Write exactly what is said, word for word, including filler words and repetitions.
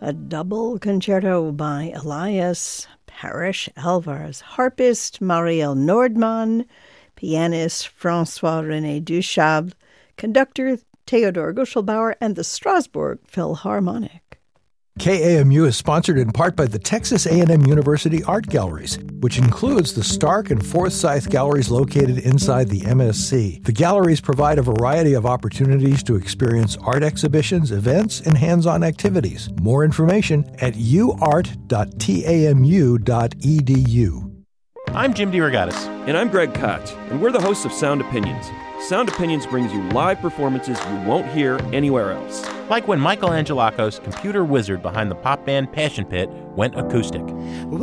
a double concerto by Elias Parrish Alvarez, harpist Marielle Nordmann, pianist François-René Duchable, conductor Theodor Guschelbauer, and the Strasbourg Philharmonic. K A M U is sponsored in part by the Texas A and M University Art Galleries, which includes the Stark and Forsyth Galleries located inside the M S C. The galleries provide a variety of opportunities to experience art exhibitions, events, and hands-on activities. More information at u art dot t a m u dot e d u. I'm Jim DeRogatis. And I'm Greg Koch, and we're the hosts of Sound Opinions. Sound Opinions brings you live performances you won't hear anywhere else. Like when Michael Angelakos, computer wizard behind the pop band Passion Pit, went acoustic. When